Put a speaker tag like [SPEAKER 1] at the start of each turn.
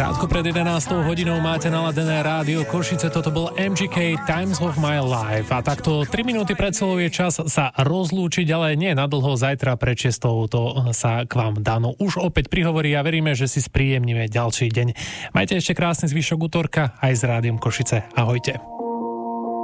[SPEAKER 1] Krátko pred 11. hodinou máte naladené rádio Košice, toto bol MGK Times of My Life a takto 3 minúty pred celou je čas sa rozlúčiť, ale nie nadlho, zajtra pred 6. to sa k vám Dano už opäť prihovorí a veríme, že si spríjemníme ďalší deň. Majte ešte krásny zvyšok útorka aj s rádiom Košice. Ahojte.